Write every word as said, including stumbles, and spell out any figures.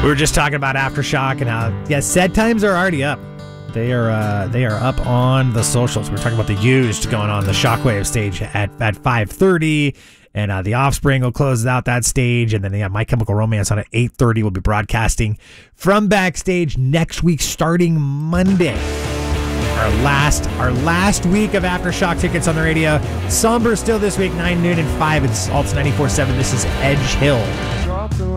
We were just talking about Aftershock and how, yeah, set times are already up. They are uh, they are up on the socials. We're talking about the Used going on the Shockwave stage at, at five thirty, and uh, The Offspring will close out that stage, and then yeah, My Chemical Romance on at eight thirty will be broadcasting from backstage next week, starting Monday. Our last our last week of Aftershock tickets on the radio. Somber still this week, nine noon and five. It's Alts ninety-four point seven. This is Edge Hill.